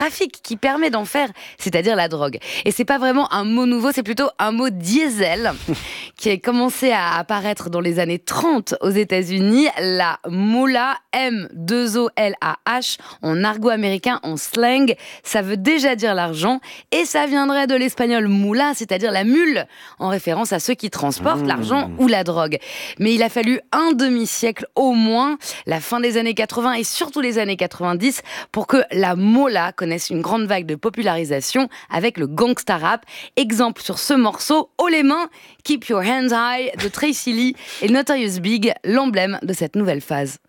trafic qui permet d'en faire, c'est-à-dire la drogue. Et c'est pas vraiment un mot nouveau, c'est plutôt un mot diesel qui a commencé à apparaître dans les années 30 aux États-Unis. La moula, M2OLAH, en argot américain, en slang, ça veut déjà dire l'argent et ça viendrait de l'espagnol mula, c'est-à-dire la mule, en référence à ceux qui transportent l'argent ou la drogue. Mais il a fallu un demi-siècle au moins, la fin des années 80 et surtout les années 90, pour que la mola connaisse une grande vague de popularisation avec le gangsta rap. Exemple sur ce morceau, Haut les mains, Keep Your Hands High de Tracy Lee et Notorious Big, l'emblème de cette nouvelle phase.